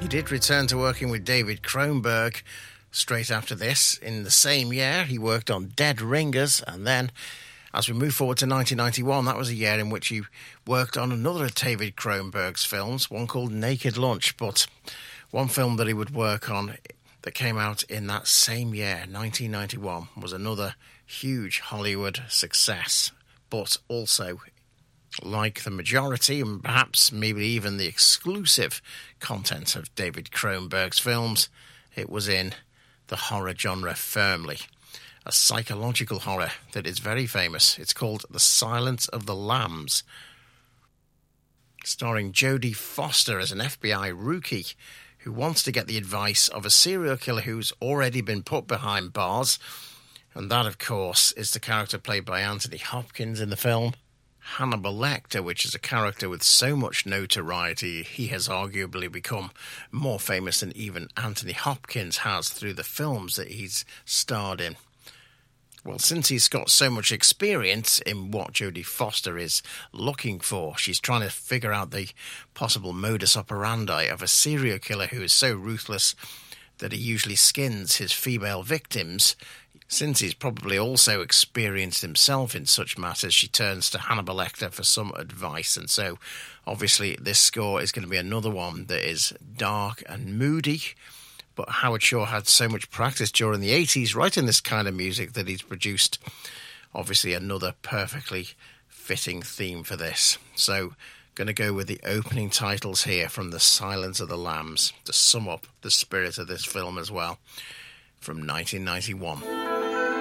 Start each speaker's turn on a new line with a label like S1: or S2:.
S1: He did return to working with David Cronenberg straight after this. In the same year, he worked on Dead Ringers, and then, as we move forward to 1991, that was a year in which he worked on another of David Cronenberg's films, one called Naked Lunch. But one film that he would work on that came out in that same year, 1991, was another huge Hollywood success, but also, like the majority, and perhaps maybe even the exclusive content of David Cronenberg's films, it was in the horror genre firmly. A psychological horror that is very famous. It's called The Silence of the Lambs, starring Jodie Foster as an FBI rookie who wants to get the advice of a serial killer who's already been put behind bars. And that, of course, is the character played by Anthony Hopkins in the film. Hannibal Lecter, which is a character with so much notoriety, he has arguably become more famous than even Anthony Hopkins has through the films that he's starred in. Well, since he's got so much experience in what Jodie Foster is looking for, she's trying to figure out the possible modus operandi of a serial killer who is so ruthless that he usually skins his female victims. Since he's probably also experienced himself in such matters, she turns to Hannibal Lecter for some advice. And so, obviously, this score is going to be another one that is dark and moody. But Howard Shore had so much practice during the 80s writing this kind of music that he's produced, obviously, another perfectly fitting theme for this. So, going to go with the opening titles here from The Silence of the Lambs to sum up the spirit of this film as well, from 1991.